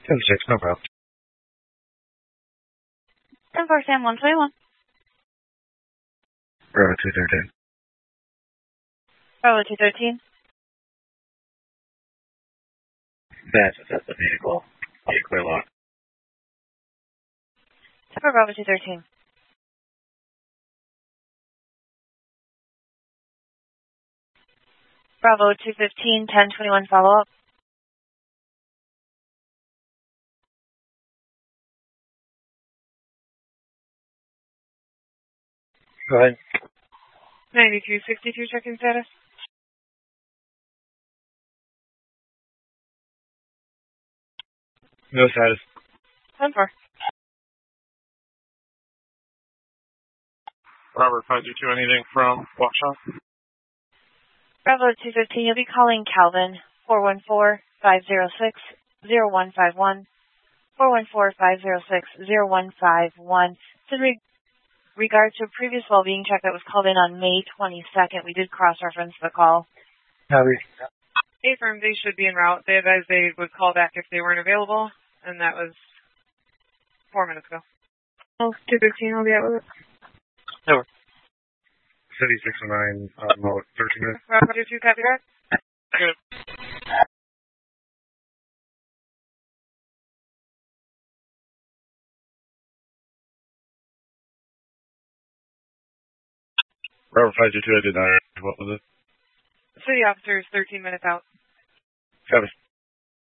76, no problem. 10-4 Sam 121. Bravo 213. Bravo 213. That's the vehicle. Clear lock. For Bravo 213. Bravo 215, 1021 follow-up. Go ahead. 9262 check-in status. No status. 10-4. Robert 522, anything from Waukesha? Bravo 215, you'll be calling Calvin, 414-506-0151, 414-506-0151. With regard to a previous well-being check that was called in on May 22nd, we did cross-reference the call. Copy. Affirm, they should be en route. They advised they would call back if they weren't available, and that was 4 minutes ago. Oh, 215 will be out with it. Over. City 609, remote 13 minutes. Roger 2, copy that. Good. Robert 522, I did not. What was it? City officer is 13 minutes out. Copy.